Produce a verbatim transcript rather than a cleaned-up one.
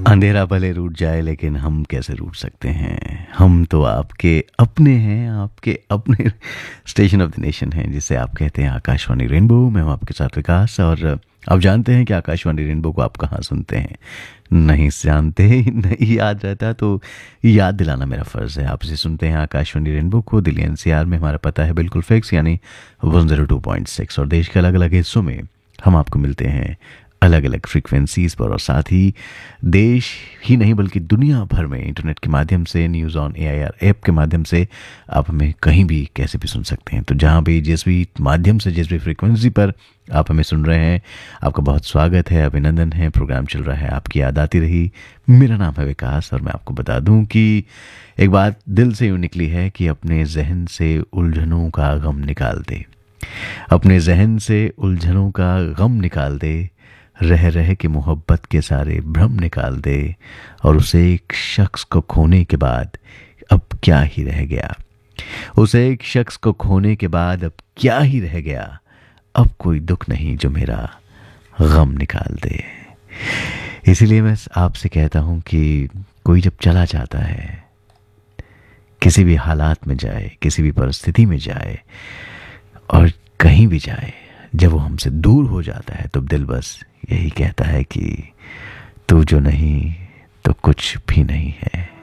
अंधेरा भले रूठ जाए लेकिन हम कैसे रूठ सकते हैं। हम तो आपके अपने हैं, आपके अपने स्टेशन ऑफ द नेशन हैं जिसे आप कहते हैं आकाशवाणी रेनबो। मैं हूं आपके साथ विकास। और आप जानते हैं कि आकाशवाणी रेनबो को आप कहाँ सुनते हैं? नहीं जानते, नहीं याद रहता तो याद दिलाना मेरा फ़र्ज़ है। आप इसे सुनते हैं आकाशवाणी रेनबो को दिल्ली एनसीआर में। हमारा पता है बिल्कुल फिक्स, यानी one zero two point six. और देश के अलग अलग हिस्सों में हम आपको मिलते हैं अलग अलग फ्रीक्वेंसीज़ पर। और साथ ही देश ही नहीं बल्कि दुनिया भर में इंटरनेट के माध्यम से, न्यूज़ ऑन एआईआर ऐप के माध्यम से आप हमें कहीं भी कैसे भी सुन सकते हैं। तो जहाँ भी जिस भी माध्यम से, जिस भी फ्रीक्वेंसी पर आप हमें सुन रहे हैं, आपका बहुत स्वागत है, अभिनंदन है। प्रोग्राम चल रहा है आपकी याद आती रही। मेरा नाम है विकास और मैं आपको बता दूं कि एक बात दिल से यूँ निकली है कि अपने जहन से उलझनों का गम निकाल दे, अपने जहन से उलझनों का गम निकाल दे, रह रह के मोहब्बत के सारे भ्रम निकाल दे। और उसे एक शख्स को खोने के बाद अब क्या ही रह गया, उसे एक शख्स को खोने के बाद अब क्या ही रह गया, अब कोई दुख नहीं जो मेरा गम निकाल दे। इसीलिए मैं आपसे कहता हूँ कि कोई जब चला जाता है, किसी भी हालात में जाए, किसी भी परिस्थिति में जाए और कहीं भी जाए, जब वो हमसे दूर हो जाता है तो दिल बस यही कहता है कि तू जो नहीं तो कुछ भी नहीं है।